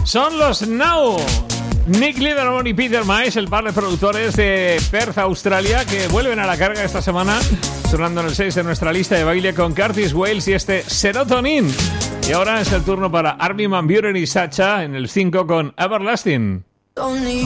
Son los Now. Nick Liderman y Peter Mice, el par de productores de Perth, Australia, que vuelven a la carga esta semana, sonando en el 6 de nuestra lista de baile con Curtis Wales y Serotonin. Y ahora es el turno para Armin van Buuren y Sacha en el 5 con Everlasting.